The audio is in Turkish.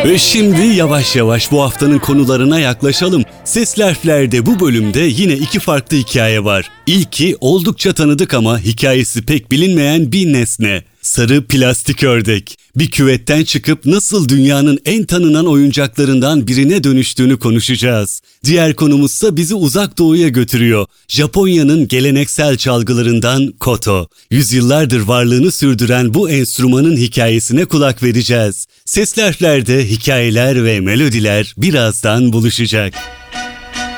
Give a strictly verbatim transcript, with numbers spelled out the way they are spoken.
Ve şimdi yavaş yavaş bu haftanın konularına yaklaşalım. Sesli Harfler'de bu bölümde yine iki farklı hikaye var. İlki oldukça tanıdık ama hikayesi pek bilinmeyen bir nesne. Sarı plastik ördek. Bir küvetten çıkıp nasıl dünyanın en tanınan oyuncaklarından birine dönüştüğünü konuşacağız. Diğer konumuzsa bizi uzak doğuya götürüyor. Japonya'nın geleneksel çalgılarından koto. Yüzyıllardır varlığını sürdüren bu enstrümanın hikayesine kulak vereceğiz. Sesli Harfler'de hikayeler ve melodiler birazdan buluşacak.